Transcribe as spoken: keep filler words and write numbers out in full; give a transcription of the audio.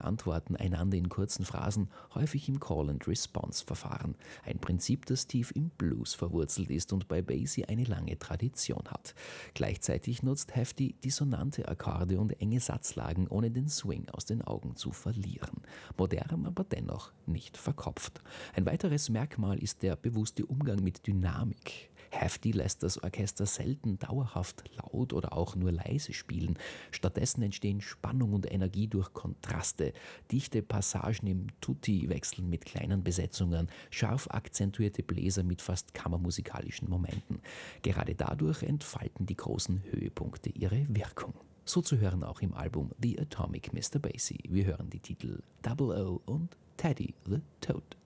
antworten einander in kurzen Phrasen, häufig im Call-and-Response-Verfahren. Ein Prinzip, das tief im Blues verwurzelt ist und bei Basie eine lange Tradition hat. Gleichzeitig nutzt Hefti dissonante Akkorde und enge Satzlagen, ohne den Swing aus den Augen zu verlieren. Modern, aber dennoch nicht verkopft. Ein weiteres Merkmal ist der bewusste Umgang mit Dynamik. Hefti lässt das Orchester selten dauerhaft laut oder auch nur leise spielen. Stattdessen entstehen Spannung und Energie durch Kontraste. Dichte Passagen im Tutti wechseln mit kleinen Besetzungen, scharf akzentuierte Bläser mit fast kammermusikalischen Momenten. Gerade dadurch entfalten die großen Höhepunkte ihre Wirkung. So zu hören auch im Album The Atomic Mister Basie. Wir hören die Titel Double O und Teddy the Toad.